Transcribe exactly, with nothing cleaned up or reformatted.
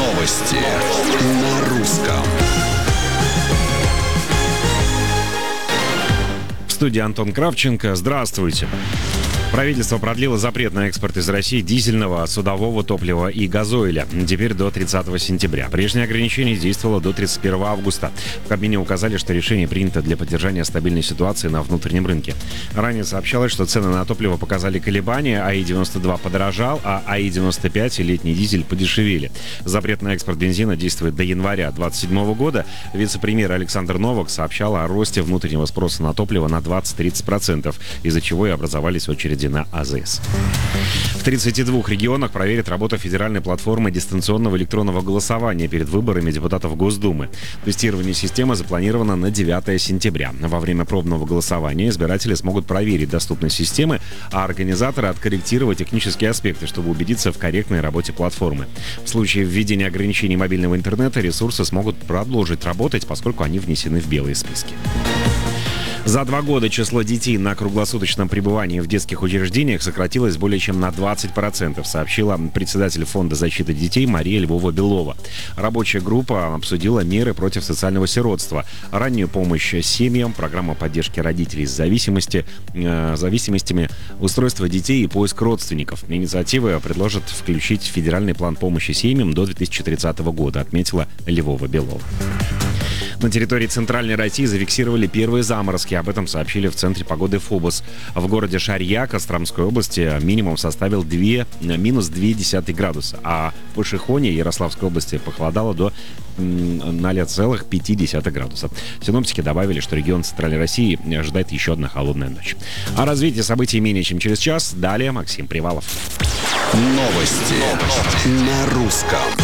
Новости на русском. В студии Антон Кравченко. Здравствуйте. Правительство продлило запрет на экспорт из России дизельного, судового топлива и газоиля. Теперь до тридцатого сентября. Прежнее ограничение действовало до тридцать первого августа. В Кабмине указали, что решение принято для поддержания стабильной ситуации на внутреннем рынке. Ранее сообщалось, что цены на топливо показали колебания, АИ девяносто два подорожал, а АИ девяносто пять и летний дизель подешевели. Запрет на экспорт бензина действует до января две тысячи двадцать седьмого года. Вице-премьер Александр Новак сообщал о росте внутреннего спроса на топливо на двадцать-тридцать процентов, из-за чего и образовались очереди на АЗС. В тридцати двух регионах проверят работу федеральной платформы дистанционного электронного голосования перед выборами депутатов Госдумы. Тестирование системы запланировано на девятое сентября. Во время пробного голосования избиратели смогут проверить доступность системы, а организаторы откорректировать технические аспекты, чтобы убедиться в корректной работе платформы. В случае введения ограничений мобильного интернета ресурсы смогут продолжить работать, поскольку они внесены в белые списки. За два года число детей на круглосуточном пребывании в детских учреждениях сократилось более чем на двадцать процентов, сообщила председатель Фонда защиты детей Мария Львова-Белова. Рабочая группа обсудила меры против социального сиротства, раннюю помощь семьям, программу поддержки родителей с зависимости, э, зависимостями, устройство детей и поиск родственников. Инициативы предложат включить в федеральный план помощи семьям до две тысячи тридцатого года, отметила Львова-Белова. На территории Центральной России зафиксировали первые заморозки. Об этом сообщили в Центре погоды ФОБОС. В городе Шарья Костромской области минимум составил два, минус два десятых градуса, а в Пашихоне Ярославской области похолодало до ноль целых пять десятых градуса. Синоптики добавили, что регион Центральной России ожидает еще одна холодная ночь. О развитии событий менее чем через час. Далее Максим Привалов. Новости, Новости. на русском.